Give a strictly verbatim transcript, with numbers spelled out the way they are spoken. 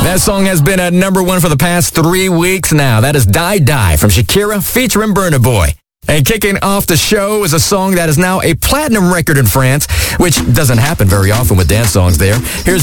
That song has been at number one for the past three weeks now. That is Die Die from Shakira featuring Burna Boy. And kicking off the show is a song that is now a platinum record in France, which doesn't happen very often with dance songs there. Here's